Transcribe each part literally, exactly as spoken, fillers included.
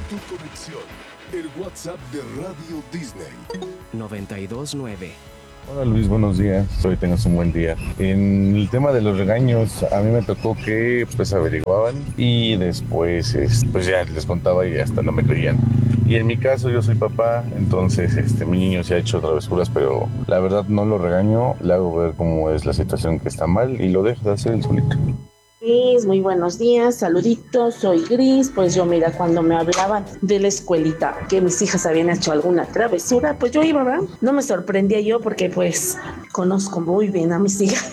Tu conexión, el WhatsApp de Radio Disney. noventa y dos nueve. Hola Luis, buenos días. Hoy tengas un buen día. En el tema de los regaños, a mí me tocó que pues averiguaban y después es, pues ya les contaba y hasta no me creían. Y en mi caso yo soy papá, entonces este mi niño se ha hecho travesuras, pero la verdad no lo regaño, le hago ver cómo es la situación que está mal y lo dejo de hacer él solito. Gris, muy buenos días, saluditos, soy Gris. Pues yo, mira, cuando me hablaban de la escuelita que mis hijas habían hecho alguna travesura, pues yo iba, ¿verdad? No me sorprendía yo porque pues conozco muy bien a mis hijas.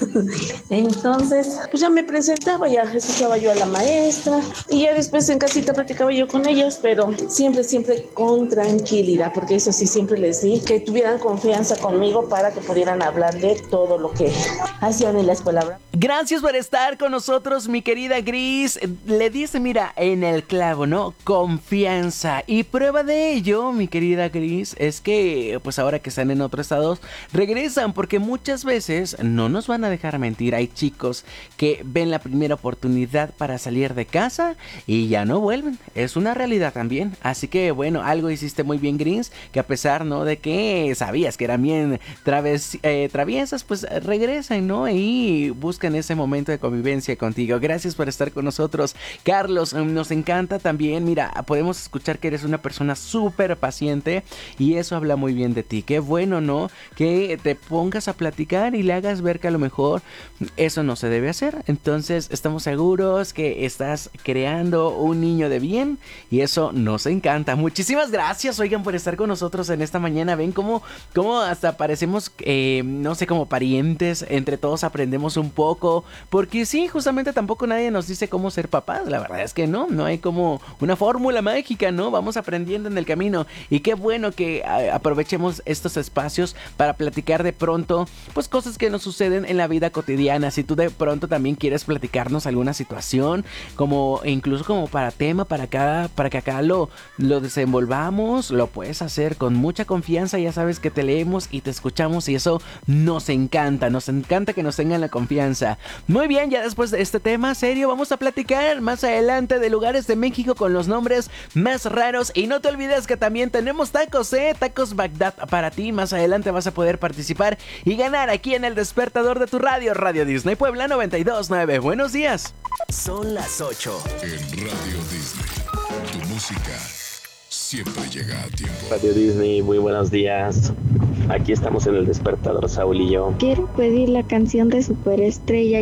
Entonces, pues ya me presentaba, ya escuchaba yo a la maestra y ya después en casita platicaba yo con ellos, pero siempre, siempre con tranquilidad, porque eso sí, siempre les di que tuvieran confianza conmigo para que pudieran hablar de todo lo que hacían en la escuela, ¿verdad? Gracias por estar con nosotros, mi querida Gris. Le dice, mira, en el clavo, ¿no? Confianza. Y prueba de ello, mi querida Gris, es que, pues ahora que están en otros estados, regresan, porque muchas veces, no nos van a dejar mentir, hay chicos que ven la primera oportunidad para salir de casa y ya no vuelven. Es una realidad también. Así que, bueno, algo hiciste muy bien, Gris, que a pesar, ¿no? De que sabías que eran bien traves, eh, traviesas, pues regresan, ¿no? Y buscan en ese momento de convivencia contigo. Gracias por estar con nosotros, Carlos. Nos encanta también, mira, podemos escuchar que eres una persona súper paciente y eso habla muy bien de ti. Qué bueno, ¿no? Que te pongas a platicar y le hagas ver que a lo mejor eso no se debe hacer. Entonces estamos seguros que estás creando un niño de bien y eso nos encanta. Muchísimas gracias, oigan, por estar con nosotros en esta mañana. Ven cómo, cómo hasta parecemos, eh, no sé, como parientes. Entre todos aprendemos un poco. Porque sí, justamente tampoco nadie nos dice cómo ser papás. La verdad es que no, no hay como una fórmula mágica, ¿no? Vamos aprendiendo en el camino. Y qué bueno que a, aprovechemos estos espacios para platicar de pronto, pues cosas que nos suceden en la vida cotidiana. Si tú de pronto también quieres platicarnos alguna situación, como incluso como para tema, para acá, para que acá lo, lo desenvolvamos, lo puedes hacer con mucha confianza. Ya sabes que te leemos y te escuchamos y eso nos encanta. Nos encanta que nos tengan la confianza. Muy bien, ya después de este tema serio vamos a platicar más adelante de lugares de México con los nombres más raros. Y no te olvides que también tenemos tacos, eh, tacos Bagdad para ti. Más adelante vas a poder participar y ganar aquí en el despertador de tu radio, Radio Disney Puebla noventa y dos nueve. Buenos días. Son las ocho. En Radio Disney, tu música siempre llega a tiempo. Radio Disney, muy buenos días. Aquí estamos en el despertador, Saúl y yo. Quiero pedir la canción de Superestrella.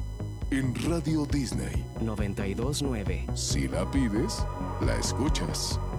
En Radio Disney noventa y dos nueve. Si la pides, la escuchas.